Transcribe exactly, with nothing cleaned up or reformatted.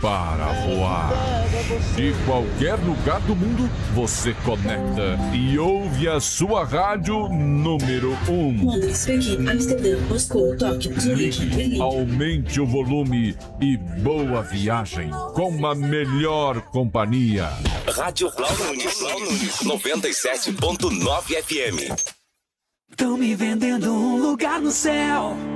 para voar. De qualquer lugar do mundo, você conecta e ouve a sua rádio número um. Londres, Pequim, Amsterdã, Moscou, Tóquio, Zurique, Berlim. Aumente o volume e boa viagem com a melhor companhia. Rádio Blau Nunes, noventa e sete ponto nove F M. Tão me vendendo um lugar no céu.